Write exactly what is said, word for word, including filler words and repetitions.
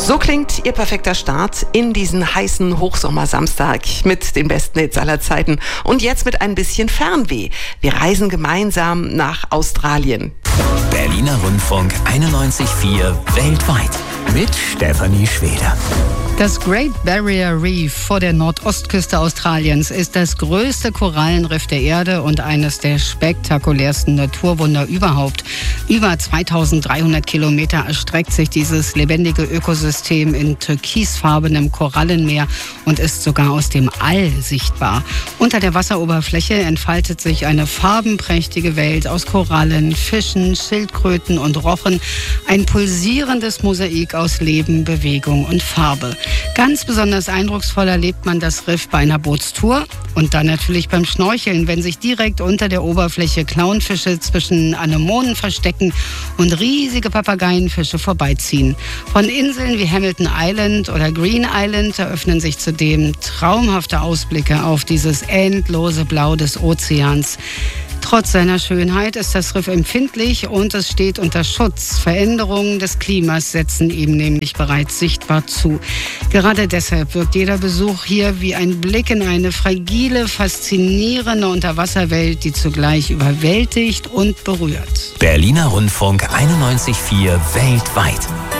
So klingt Ihr perfekter Start in diesen heißen Hochsommersamstag mit den besten Hits aller Zeiten. Und jetzt mit ein bisschen Fernweh. Wir reisen gemeinsam nach Australien. Berliner Rundfunk einundneunzig Komma vier weltweit mit Stefanie Schweder. Das Great Barrier Reef vor der Nordostküste Australiens ist das größte Korallenriff der Erde und eines der spektakulärsten Naturwunder überhaupt. Über zweitausenddreihundert Kilometer erstreckt sich dieses lebendige Ökosystem in türkisfarbenem Korallenmeer und ist sogar aus dem All sichtbar. Unter der Wasseroberfläche entfaltet sich eine farbenprächtige Welt aus Korallen, Fischen, Schildkröten und Rochen. Ein pulsierendes Mosaik aus Leben, Bewegung und Farbe. Ganz besonders eindrucksvoll erlebt man das Riff bei einer Bootstour und dann natürlich beim Schnorcheln, wenn sich direkt unter der Oberfläche Clownfische zwischen Anemonen verstecken und riesige Papageienfische vorbeiziehen. Von Inseln wie Hamilton Island oder Green Island eröffnen sich zudem traumhafte Ausblicke auf dieses endlose Blau des Ozeans. Trotz seiner Schönheit ist das Riff empfindlich und es steht unter Schutz. Veränderungen des Klimas setzen ihm nämlich bereits sichtbar zu. Gerade deshalb wirkt jeder Besuch hier wie ein Blick in eine fragile, faszinierende Unterwasserwelt, die zugleich überwältigt und berührt. Berliner Rundfunk einundneunzig Komma vier weltweit.